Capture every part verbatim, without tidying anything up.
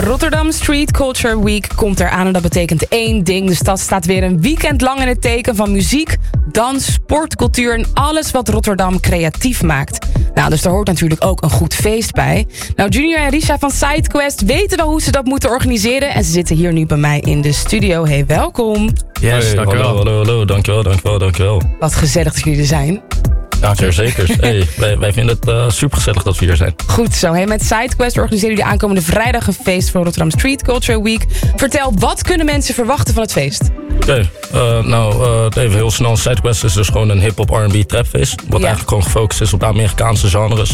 Rotterdam Street Culture Week komt eraan en dat betekent één ding. De stad staat weer een weekend lang in het teken van muziek, dans, sport, cultuur en alles wat Rotterdam creatief maakt. Nou, dus daar hoort natuurlijk ook een goed feest bij. Nou, Junior en Risha van SideQuest weten wel hoe ze dat moeten organiseren en ze zitten hier nu bij mij in de studio. Hey, welkom. Yes, hey, dankjewel. Hallo, hallo, hallo, dankjewel, dankjewel, dankjewel. Wat gezellig dat jullie er zijn. Ja, zeker, zeker. Hey, wij, wij vinden het uh, super gezellig dat we hier zijn. Goed zo. Hey, met SideQuest organiseren jullie aankomende vrijdag een feest voor Rotterdam Street Culture Week. Vertel, wat kunnen mensen verwachten van het feest? Oké, okay, uh, nou, uh, even heel snel. SideQuest is dus gewoon een hip-hop R en B trapfeest. Wat ja. eigenlijk gewoon gefocust is op de Amerikaanse genres.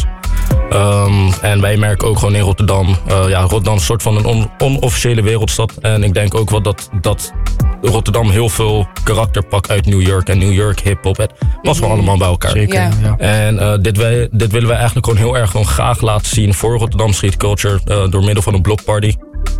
Um, en wij merken ook gewoon in Rotterdam. Uh, ja, Rotterdam is een soort van een on- onofficiële wereldstad. En ik denk ook wel dat, dat Rotterdam heel veel karakter pakt uit New York. En New York, hip-hop, het was gewoon allemaal bij elkaar. Zeker, ja. Ja. En uh, dit, wij, dit willen wij eigenlijk gewoon heel erg gewoon graag laten zien voor Rotterdam Street Culture. Uh, door middel van een blockparty.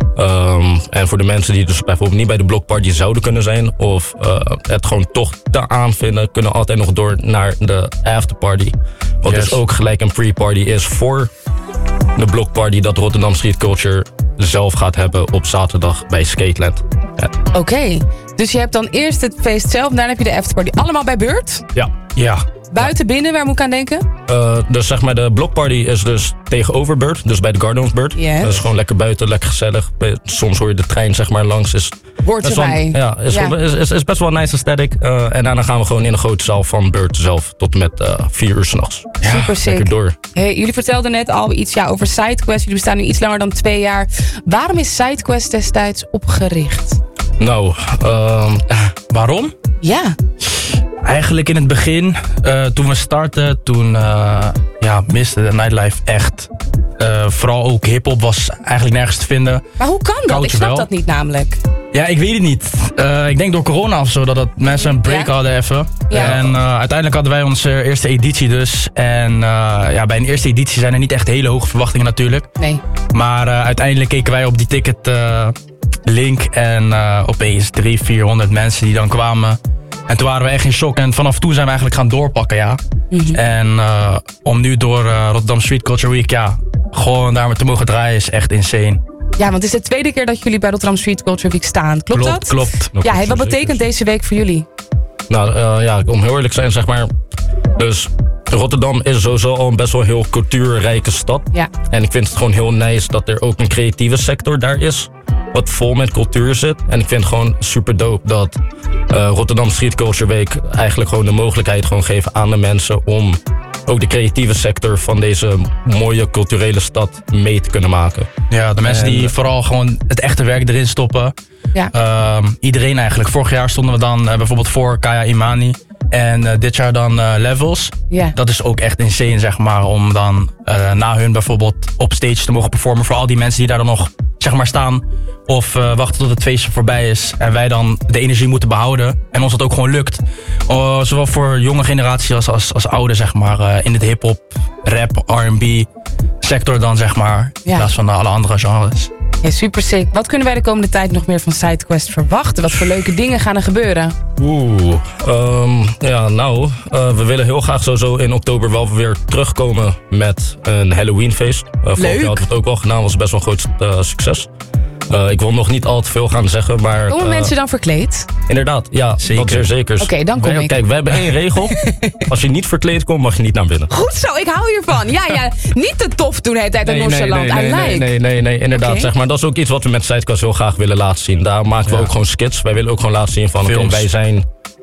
Um, en voor de mensen die dus bijvoorbeeld niet bij de blockparty zouden kunnen zijn, of uh, het gewoon toch te aanvinden, kunnen altijd nog door naar de afterparty. Wat yes. dus ook gelijk een pre-party is voor de blockparty dat Rotterdam Street Culture zelf gaat hebben op zaterdag bij Skateland. Ja. Oké, okay. Dus je hebt dan eerst het feest zelf en daarna heb je de afterparty. Allemaal bij beurt? Ja, ja. Buiten, binnen, waar moet ik aan denken? Uh, dus zeg maar, de blockparty is dus tegenover Beurt, dus bij de Garden of Beurt. Yes. Dat is gewoon lekker buiten, lekker gezellig. Soms hoor je de trein zeg maar langs. Is, Hoort erbij. Wel, ja, is, ja. Wel, is, is, is best wel een nice aesthetic. Uh, en daarna gaan we gewoon in de grote zaal van Beurt zelf tot met uh, vier uur s'nachts. Ja, super sick. Lekker door. Hey, jullie vertelden net al iets ja, over SideQuest. Jullie bestaan nu iets langer dan twee jaar. Waarom is SideQuest destijds opgericht? Nou, uh, waarom? Ja. Eigenlijk in het begin, uh, toen we startten, toen uh, ja, miste de nightlife echt. Uh, vooral ook hiphop was eigenlijk nergens te vinden. Maar hoe kan dat? Culture ik snap wel. Dat niet namelijk. Ja, ik weet het niet. Uh, ik denk door corona of zo, dat, dat mensen een break ja? hadden even. Ja. En uh, uiteindelijk hadden wij onze eerste editie dus. En uh, ja, bij een eerste editie zijn er niet echt hele hoge verwachtingen natuurlijk. Nee. Maar uh, uiteindelijk keken wij op die ticket uh, link en uh, opeens driehonderd, vierhonderd mensen die dan kwamen. En toen waren we echt in shock. En vanaf toen zijn we eigenlijk gaan doorpakken, ja. Mm-hmm. En uh, om nu door uh, Rotterdam Street Culture Week, ja, gewoon daar te mogen draaien is echt insane. Ja, want het is de tweede keer dat jullie bij Rotterdam Street Culture Week staan. Klopt, klopt dat? Klopt, klopt. Ja, hey, wat betekent deze week voor jullie? Nou, uh, ja, om heel eerlijk te zijn, zeg maar. Dus Rotterdam is sowieso al een best wel heel cultuurrijke stad. Ja. En ik vind het gewoon heel nice dat er ook een creatieve sector daar is. Wat vol met cultuur zit. En ik vind het gewoon super dope dat uh, Rotterdam Street Culture Week eigenlijk gewoon de mogelijkheid gewoon geven aan de mensen om ook de creatieve sector van deze mooie culturele stad mee te kunnen maken. Ja, de mensen en, die vooral gewoon het echte werk erin stoppen. Ja. Uh, iedereen eigenlijk. Vorig jaar stonden we dan uh, bijvoorbeeld voor Kaya Imani. En uh, dit jaar dan uh, Levels. Yeah. Dat is ook echt insane, zeg maar. Om dan uh, na hun bijvoorbeeld op stage te mogen performen. Voor al die mensen die daar dan nog, zeg maar, staan. Of uh, wachten tot het feestje voorbij is. En wij dan de energie moeten behouden. En ons dat ook gewoon lukt. Uh, zowel voor jonge generatie als, als, als oude, zeg maar. Uh, in het hip-hop, rap, R en B sector dan, zeg maar. Ja. In plaats van uh, alle andere genres. Ja, super sick. Wat kunnen wij de komende tijd nog meer van SideQuest verwachten? Wat voor leuke dingen gaan er gebeuren? Oeh, um, ja, nou, uh, we willen heel graag sowieso in oktober wel weer terugkomen met een Halloweenfeest. Uh, vorig jaar hadden we het ook al gedaan, was best wel een groot uh, succes. Uh, ik wil nog niet al te veel gaan zeggen, maar... Komen uh, mensen dan verkleed? Inderdaad, ja, zeker. Dat is er zeker. Oké, okay, dan kom wij, ik. Kijk, we hebben één regel. Als je niet verkleed komt, mag je niet naar binnen. Goed zo, ik hou hiervan. Ja, ja, niet te tof doen de hele tijd nee, in Noord-Zeeland. Nee, nee, nee, nee, nee, nee, inderdaad. Okay. Zeg maar, dat is ook iets wat we met SideQuest heel graag willen laten zien. Daar maken we ja. ook gewoon skits. Wij willen ook gewoon laten zien van, oké, okay, wij zijn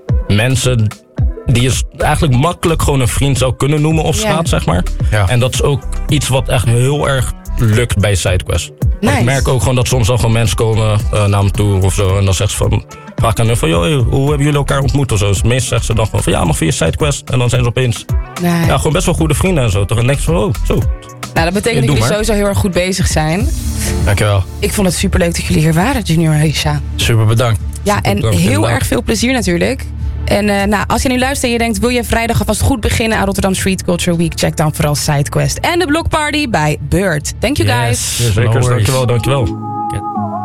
mensen die je eigenlijk makkelijk gewoon een vriend zou kunnen noemen op straat, ja. zeg maar. Ja. En dat is ook iets wat echt heel erg lukt bij SideQuest. Nice. Ik merk ook gewoon dat soms al gewoon mensen komen uh, naar me toe of zo. En dan zegt ze van, vraag ik aan hun van, joh, hoe hebben jullie elkaar ontmoet of zo. Dus meestal zegt ze dan gewoon van, ja, nog via SideQuest. En dan zijn ze opeens, nee. ja, gewoon best wel goede vrienden en zo. Toch? En dan denk je van, oh, zo. Nou, dat betekent dat jullie maar. sowieso heel erg goed bezig zijn. Dankjewel. Ik vond het superleuk dat jullie hier waren, Junior en Risha. Super bedankt. Ja, super en bedankt, heel bedankt. erg veel plezier natuurlijk. En uh, nou, als je nu luistert en je denkt, wil je vrijdag alvast goed beginnen aan Rotterdam Street Culture Week, check dan vooral SideQuest en de Blockparty bij Beurt. Thank you guys. Yes, ja, zeker, no dankjewel, dankjewel.